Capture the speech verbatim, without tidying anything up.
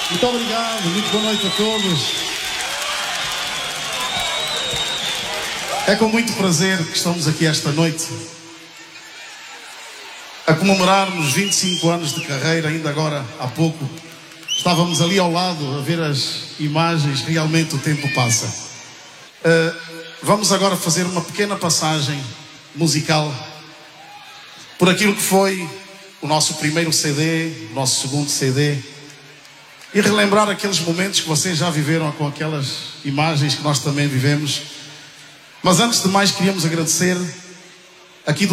Muito obrigado, muito boa noite a todos. É com muito prazer que estamos aqui esta noite a comemorarmos vinte e cinco anos de carreira. Ainda agora, há pouco, estávamos ali ao lado a ver as imagens. Realmente o tempo passa. Uh, vamos agora fazer uma pequena passagem musical por aquilo que foi o nosso primeiro C D, o nosso segundo C D, e relembrar aqueles momentos que vocês já viveram com aquelas imagens que nós também vivemos. Mas antes de mais, queríamos agradecer aqui do